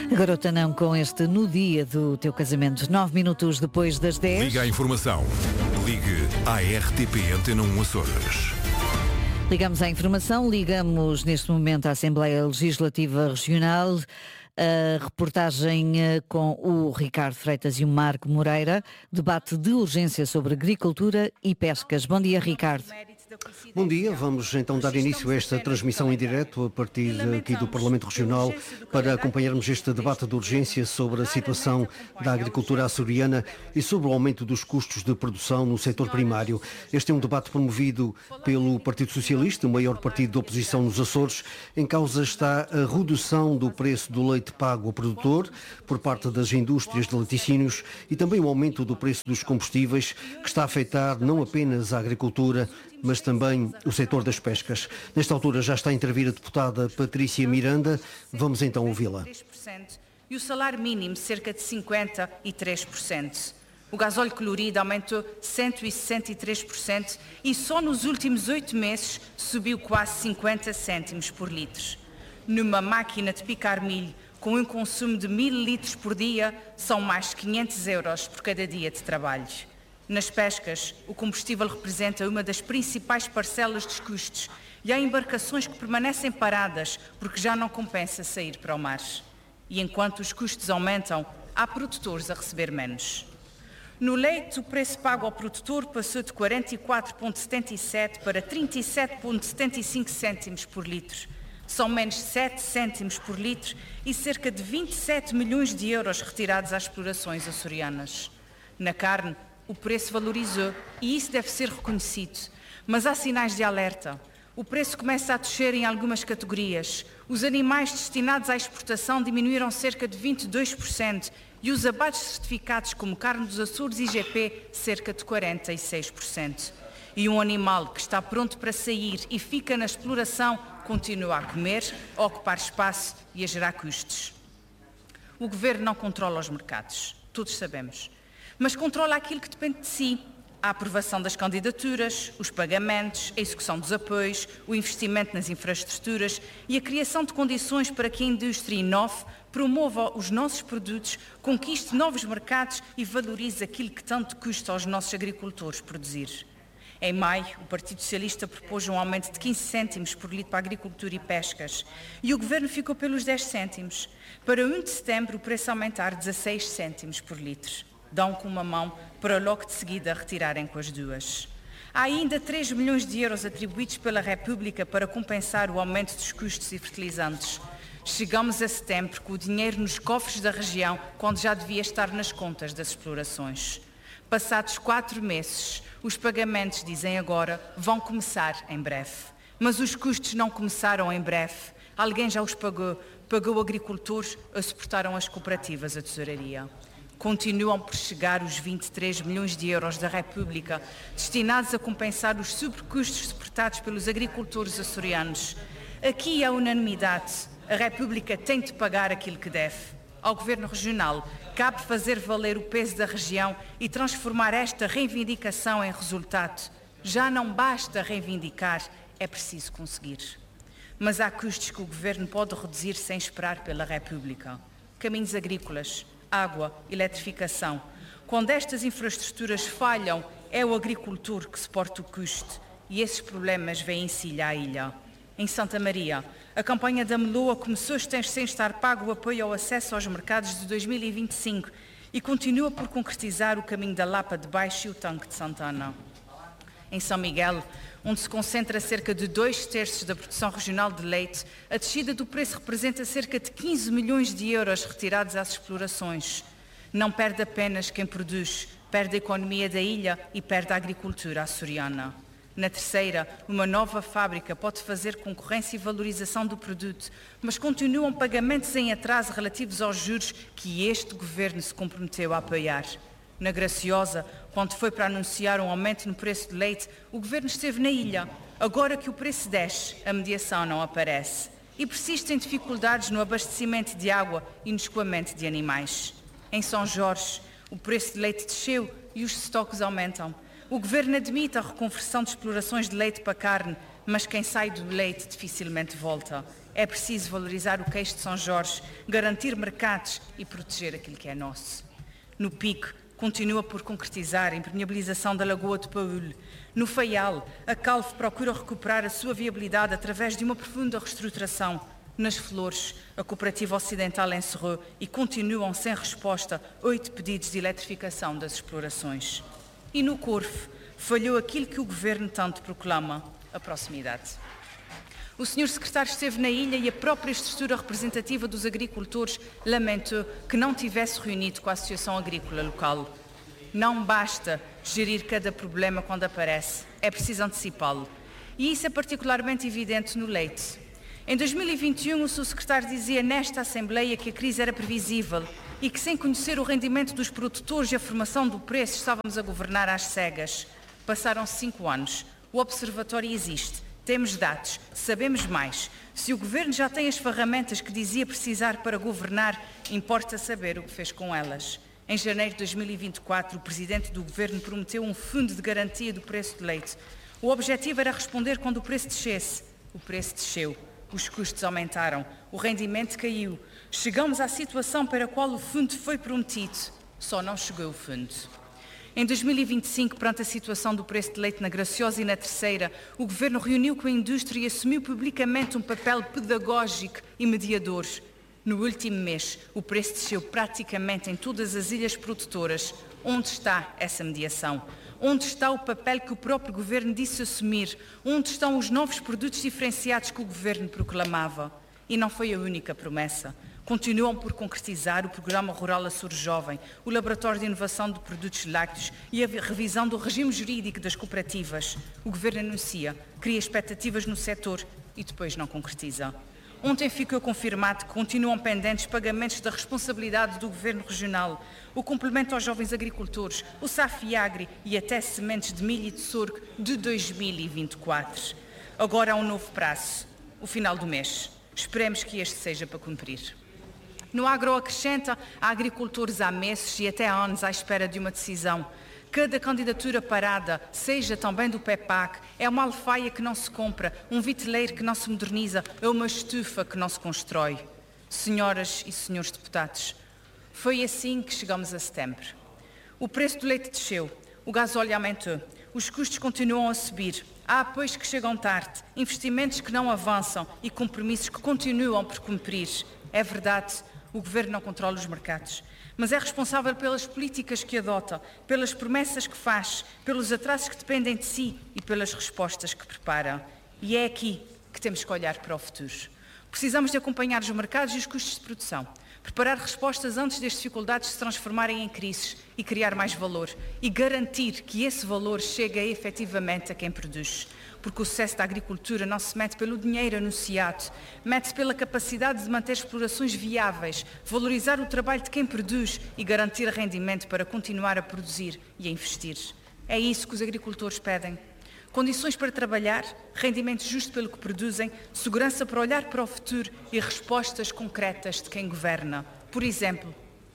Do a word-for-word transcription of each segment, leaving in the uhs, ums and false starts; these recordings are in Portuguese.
Garota não com este no dia do teu casamento, nove minutos depois das dez. Liga à informação. Ligue à R T P Antena um Açores. Ligamos à informação, ligamos neste momento à Assembleia Legislativa Regional. A reportagem com o Ricardo Freitas e o Marco Moreira. Debate de urgência sobre agricultura e pescas. Bom dia, Ricardo. Bom dia, vamos então dar início a esta transmissão em direto a partir aqui do Parlamento Regional para acompanharmos este debate de urgência sobre a situação da agricultura açoriana e sobre o aumento dos custos de produção no setor primário. Este é um debate promovido pelo Partido Socialista, o maior partido de oposição nos Açores. Em causa está a redução do preço do leite pago ao produtor por parte das indústrias de laticínios e também o aumento do preço dos combustíveis, que está a afetar não apenas a agricultura, mas também o setor das pescas. Nesta altura já está a intervir a deputada Patrícia Miranda. Vamos então ouvi-la. E o salário mínimo cerca de cinquenta e três por cento. O gasóleo colorido aumentou cento e sessenta e três por cento e só nos últimos oito meses subiu quase cinquenta cêntimos por litro. Numa máquina de picar milho com um consumo de mil litros por dia, são mais de quinhentos euros por cada dia de trabalho. Nas pescas, o combustível representa uma das principais parcelas dos custos e há embarcações que permanecem paradas porque já não compensa sair para o mar. E enquanto os custos aumentam, há produtores a receber menos. No leite, o preço pago ao produtor passou de quarenta e quatro vírgula setenta e sete para trinta e sete vírgula setenta e cinco cêntimos por litro. São menos sete cêntimos por litro e cerca de vinte e sete milhões de euros retirados às explorações açorianas. Na carne, o preço valorizou e isso deve ser reconhecido. Mas há sinais de alerta. O preço começa a descer em algumas categorias. Os animais destinados à exportação diminuíram cerca de vinte e dois por cento e os abates certificados como carne dos Açores e I G P cerca de quarenta e seis por cento. E um animal que está pronto para sair e fica na exploração continua a comer, a ocupar espaço e a gerar custos. O governo não controla os mercados, todos sabemos. Mas controla aquilo que depende de si. A aprovação das candidaturas, os pagamentos, a execução dos apoios, o investimento nas infraestruturas e a criação de condições para que a indústria inove, promova os nossos produtos, conquiste novos mercados e valorize aquilo que tanto custa aos nossos agricultores produzir. Em maio, o Partido Socialista propôs um aumento de quinze cêntimos por litro para a agricultura e pescas e o Governo ficou pelos dez cêntimos. Para um de setembro, o preço aumentar dezasseis cêntimos por litro. Dão com uma mão para logo de seguida retirarem com as duas. Há ainda três milhões de euros atribuídos pela República para compensar o aumento dos custos e fertilizantes. Chegamos a setembro com o dinheiro nos cofres da região, quando já devia estar nas contas das explorações. Passados quatro meses, os pagamentos, dizem agora, vão começar em breve. Mas os custos não começaram em breve. Alguém já os pagou. Pagou agricultores ou suportaram as cooperativas a tesouraria. Continuam por chegar os vinte e três milhões de euros da República destinados a compensar os sobrecustos suportados pelos agricultores açorianos. Aqui há unanimidade. A República tem de pagar aquilo que deve. Ao Governo Regional cabe fazer valer o peso da região e transformar esta reivindicação em resultado. Já não basta reivindicar, é preciso conseguir. Mas há custos que o Governo pode reduzir sem esperar pela República. Caminhos agrícolas, água, eletrificação. Quando estas infraestruturas falham, é o agricultor que suporta o custo e esses problemas vêm-se à ilha. Em Santa Maria, a campanha da Meloa começou sem estar pago o apoio ao acesso aos mercados de dois mil e vinte e cinco e continua por concretizar o caminho da Lapa de Baixo e o Tanque de Santana. Em São Miguel, onde se concentra cerca de dois terços da produção regional de leite, a descida do preço representa cerca de quinze milhões de euros retirados às explorações. Não perde apenas quem produz, perde a economia da ilha e perde a agricultura açoriana. Na terceira, uma nova fábrica pode fazer concorrência e valorização do produto, mas continuam pagamentos em atraso relativos aos juros que este Governo se comprometeu a apoiar. Na Graciosa, quando foi para anunciar um aumento no preço de leite, o Governo esteve na ilha. Agora que o preço desce, a mediação não aparece. E persistem dificuldades no abastecimento de água e no escoamento de animais. Em São Jorge, o preço de leite desceu e os estoques aumentam. O Governo admite a reconversão de explorações de leite para carne, mas quem sai do leite dificilmente volta. É preciso valorizar o queijo de São Jorge, garantir mercados e proteger aquilo que é nosso. No Pico, continua por concretizar a impermeabilização da Lagoa de Paúl. No Faial, a Calvo procura recuperar a sua viabilidade através de uma profunda reestruturação. Nas Flores, a Cooperativa Ocidental encerrou e continuam sem resposta oito pedidos de eletrificação das explorações. E no Corvo, falhou aquilo que o Governo tanto proclama, a proximidade. O senhor Secretário esteve na ilha e a própria estrutura representativa dos agricultores lamentou que não tivesse reunido com a Associação Agrícola Local. Não basta gerir cada problema quando aparece, é preciso antecipá-lo. E isso é particularmente evidente no leite. Em dois mil e vinte e um, o seu secretário dizia nesta Assembleia que a crise era previsível e que, sem conhecer o rendimento dos produtores e a formação do preço, estávamos a governar às cegas. Passaram cinco anos. O Observatório existe. Temos dados. Sabemos mais. Se o Governo já tem as ferramentas que dizia precisar para governar, importa saber o que fez com elas. Em janeiro de dois mil e vinte e quatro, o Presidente do Governo prometeu um fundo de garantia do preço do leite. O objetivo era responder quando o preço descesse. O preço desceu. Os custos aumentaram. O rendimento caiu. Chegamos à situação para a qual o fundo foi prometido. Só não chegou o fundo. Em dois mil e vinte e cinco, perante a situação do preço de leite na Graciosa e na Terceira, o Governo reuniu com a indústria e assumiu publicamente um papel pedagógico e mediador. No último mês, o preço desceu praticamente em todas as ilhas produtoras. Onde está essa mediação? Onde está o papel que o próprio Governo disse assumir? Onde estão os novos produtos diferenciados que o Governo proclamava? E não foi a única promessa. Continuam por concretizar o Programa Rural Açores Jovem, o Laboratório de Inovação de Produtos Lácteos e a revisão do regime jurídico das cooperativas. O Governo anuncia, cria expectativas no setor e depois não concretiza. Ontem ficou confirmado que continuam pendentes pagamentos da responsabilidade do Governo Regional, o complemento aos jovens agricultores, o SAF-Agri e até sementes de milho e de sorgo de dois mil e vinte e quatro. Agora há um novo prazo, o final do mês. Esperemos que este seja para cumprir. No agro acrescenta, há agricultores há meses e até há anos à espera de uma decisão. Cada candidatura parada, seja também do PEPAC, é uma alfaia que não se compra, um viteleiro que não se moderniza, é uma estufa que não se constrói. Senhoras e senhores deputados, foi assim que chegamos a setembro. O preço do leite desceu, o gasóleo aumentou, os custos continuam a subir, há apoios que chegam tarde, investimentos que não avançam e compromissos que continuam por cumprir. É verdade, o Governo não controla os mercados, mas é responsável pelas políticas que adota, pelas promessas que faz, pelos atrasos que dependem de si e pelas respostas que prepara. E é aqui que temos que olhar para o futuro. Precisamos de acompanhar os mercados e os custos de produção, preparar respostas antes das dificuldades se transformarem em crises e criar mais valor e garantir que esse valor chegue efetivamente a quem produz. Porque o sucesso da agricultura não se mede pelo dinheiro anunciado, mede-se pela capacidade de manter explorações viáveis, valorizar o trabalho de quem produz e garantir rendimento para continuar a produzir e a investir. É isso que os agricultores pedem. Condições para trabalhar, rendimento justo pelo que produzem, segurança para olhar para o futuro e respostas concretas de quem governa. Por exemplo,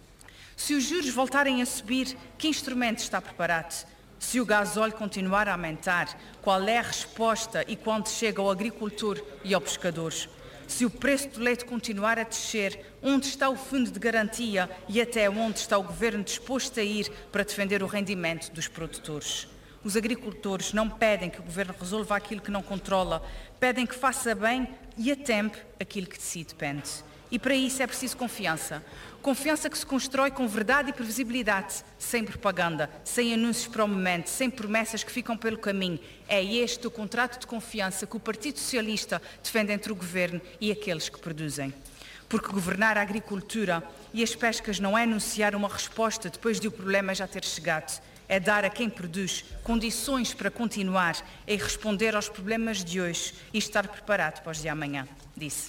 se os juros voltarem a subir, que instrumento está preparado? Se o gasóleo continuar a aumentar, qual é a resposta e quando chega ao agricultor e ao pescador? Se o preço do leite continuar a descer, onde está o fundo de garantia e até onde está o Governo disposto a ir para defender o rendimento dos produtores? Os agricultores não pedem que o Governo resolva aquilo que não controla, pedem que faça bem e a tempo aquilo que de si depende. E para isso é preciso confiança. Confiança que se constrói com verdade e previsibilidade, sem propaganda, sem anúncios para o momento, sem promessas que ficam pelo caminho. É este o contrato de confiança que o Partido Socialista defende entre o Governo e aqueles que produzem. Porque governar a agricultura e as pescas não é anunciar uma resposta depois de o problema já ter chegado. É dar a quem produz condições para continuar a responder aos problemas de hoje e estar preparado para os de amanhã, disse.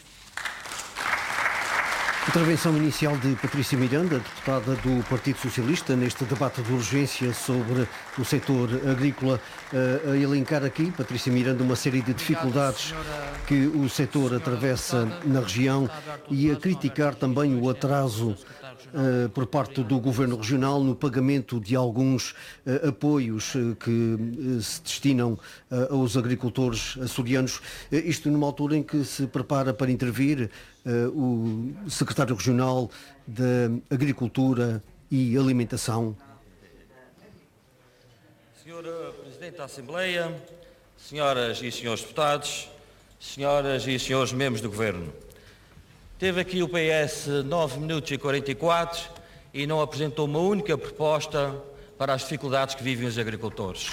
Intervenção inicial de Patrícia Miranda, deputada do Partido Socialista, neste debate de urgência sobre o setor agrícola, a elencar aqui, Patrícia Miranda, uma série de dificuldades que o setor atravessa na região e a criticar também o atraso uh, por parte do Governo Regional no pagamento de alguns uh, apoios uh, que uh, se destinam uh, aos agricultores açorianos. Uh, isto numa altura em que se prepara para intervir uh, o Secretário Regional da Agricultura e Alimentação. Senhora Presidente da Assembleia, senhoras e senhores deputados, senhoras e senhores membros do Governo, teve aqui o P S nove minutos e quarenta e quatro e não apresentou uma única proposta para as dificuldades que vivem os agricultores.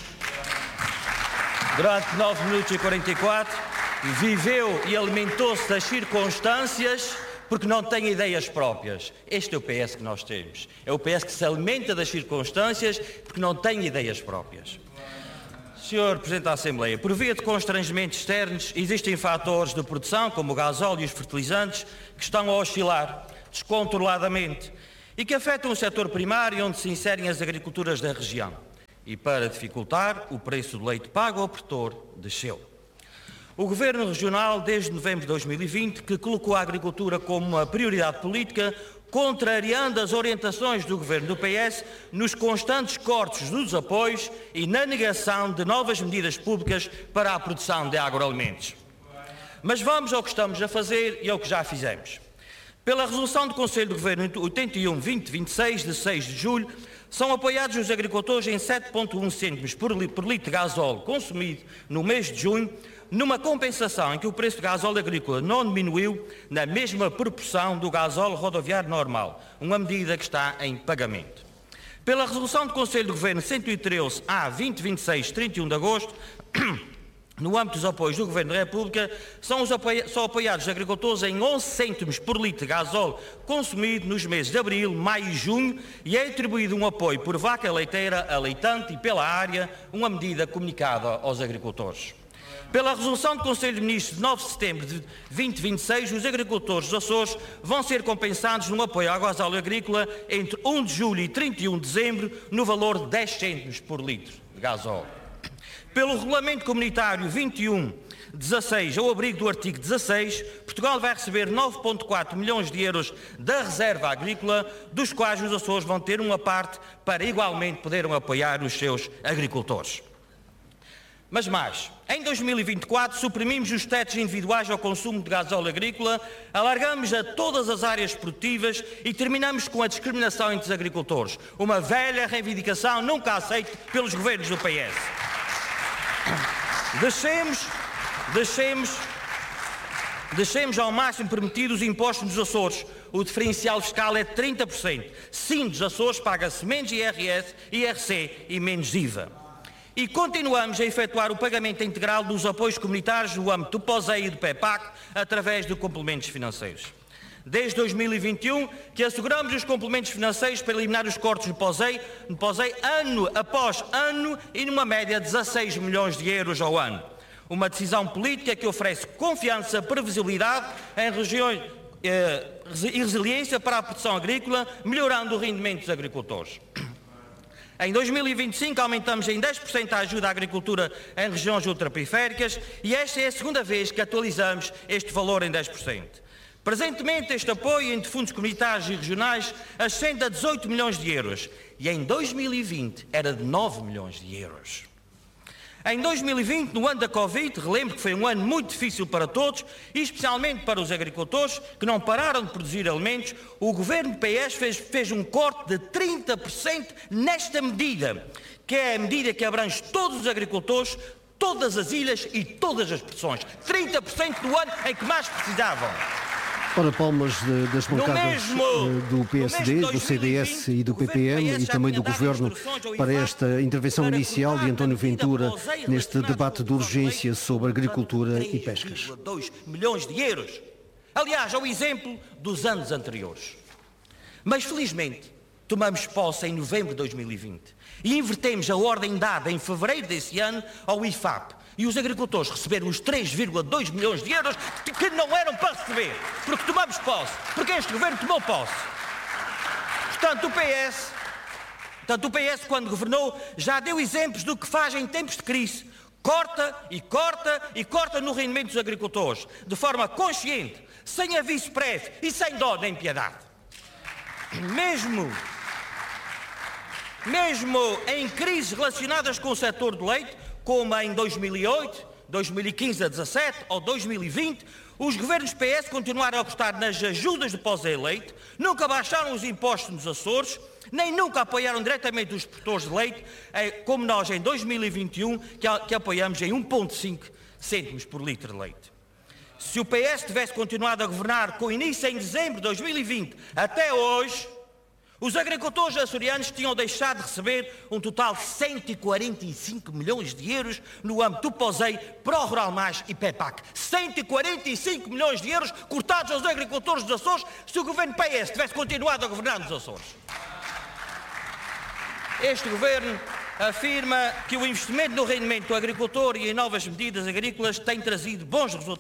Durante nove minutos e quarenta e quatro viveu e alimentou-se das circunstâncias porque não tem ideias próprias. Este é o P S que nós temos. É o P S que se alimenta das circunstâncias porque não tem ideias próprias. senhor Presidente da Assembleia, por via de constrangimentos externos, existem fatores de produção, como o gasóleo e os fertilizantes, que estão a oscilar descontroladamente e que afetam o setor primário onde se inserem as agriculturas da região. E para dificultar, o preço do leite pago ao produtor desceu. O Governo Regional, desde novembro de dois mil e vinte, que colocou a agricultura como uma prioridade política, contrariando as orientações do Governo do P S nos constantes cortes dos apoios e na negação de novas medidas públicas para a produção de agroalimentos. Mas vamos ao que estamos a fazer e ao que já fizemos. Pela resolução do Conselho do Governo oitenta e um barra vinte vinte e seis, de seis de julho, são apoiados os agricultores em sete vírgula um cêntimos por litro de gasóleo consumido no mês de junho, numa compensação em que o preço do gasóleo agrícola não diminuiu na mesma proporção do gasóleo rodoviário normal, uma medida que está em pagamento. Pela resolução do Conselho do Governo cento e treze A vinte vinte e seis, trinta e um de agosto, no âmbito dos apoios do Governo da República, são, os apoia são apoiados os agricultores em onze cêntimos por litro de gasóleo consumido nos meses de abril, maio e junho e é atribuído um apoio por vaca leiteira a leitante e pela área, uma medida comunicada aos agricultores. Pela resolução do Conselho de Ministros de nove de setembro de vinte vinte e seis, os agricultores dos Açores vão ser compensados no apoio ao gasóleo agrícola entre um de julho e trinta e um de dezembro, no valor de dez cêntimos por litro de gasóleo. Pelo Regulamento Comunitário vinte e um dezasseis, ao abrigo do artigo dezasseis, Portugal vai receber nove vírgula quatro milhões de euros da reserva agrícola, dos quais os Açores vão ter uma parte para igualmente poderem apoiar os seus agricultores. Mas mais, em dois mil e vinte e quatro suprimimos os tetos individuais ao consumo de gasóleo agrícola, alargamos a todas as áreas produtivas e terminamos com a discriminação entre os agricultores, uma velha reivindicação nunca aceita pelos governos do P S. Deixemos, deixemos, deixemos ao máximo permitido os impostos nos Açores. O diferencial fiscal é de trinta por cento. Sim, dos Açores paga-se menos I R S, I R C e menos I V A. E continuamos a efetuar o pagamento integral dos apoios comunitários no âmbito do POSEI e do PEPAC através de complementos financeiros. Desde dois mil e vinte e um que asseguramos os complementos financeiros para eliminar os cortes no POSEI, no POSEI ano após ano e numa média de dezasseis milhões de euros ao ano. Uma decisão política que oferece confiança, previsibilidade em regiões eh, e resiliência para a produção agrícola, melhorando o rendimento dos agricultores. Em dois mil e vinte e cinco aumentamos em dez por cento a ajuda à agricultura em regiões ultraperiféricas e esta é a segunda vez que atualizamos este valor em dez por cento. Presentemente este apoio entre fundos comunitários e regionais ascende a dezoito milhões de euros e em dois mil e vinte era de nove milhões de euros. Em dois mil e vinte, no ano da Covid, relembro que foi um ano muito difícil para todos, e especialmente para os agricultores, que não pararam de produzir alimentos, o Governo do P S fez, fez um corte de trinta por cento nesta medida, que é a medida que abrange todos os agricultores, todas as ilhas e todas as produções. trinta por cento do ano em que mais precisavam. Ora, palmas de, das bancadas mesmo, do P S D, do C D S e do P P M e também do Governo para esta intervenção inicial de António Ventura neste debate de urgência sobre agricultura e pescas. dois milhões de euros. Aliás, ao exemplo dos anos anteriores. Mas, felizmente, tomamos posse em novembro de dois mil e vinte e invertemos a ordem dada em fevereiro desse ano ao I F A P. E os agricultores receberam os três vírgula dois milhões de euros que não eram para receber, porque tomamos posse, porque este governo tomou posse. Portanto, o P S, portanto, o P S, quando governou, já deu exemplos do que faz em tempos de crise. Corta e corta e corta no rendimento dos agricultores, de forma consciente, sem aviso prévio e sem dó nem piedade. mesmo, mesmo em crises relacionadas com o setor do leite, como em dois mil e oito, dois mil e quinze a dezassete ou dois mil e vinte, os governos P S continuaram a apostar nas ajudas do pós-leite, nunca baixaram os impostos nos Açores, nem nunca apoiaram diretamente os produtores de leite, como nós em dois mil e vinte e um, que apoiamos em um vírgula cinco cêntimos por litro de leite. Se o P S tivesse continuado a governar com início em dezembro de dois mil e vinte até hoje, os agricultores açorianos tinham deixado de receber um total de cento e quarenta e cinco milhões de euros no âmbito do POSEI, Pro Rural Mais e PEPAC. cento e quarenta e cinco milhões de euros cortados aos agricultores dos Açores se o governo P S tivesse continuado a governar nos Açores. Este governo afirma que o investimento no rendimento do agricultor e em novas medidas agrícolas tem trazido bons resultados.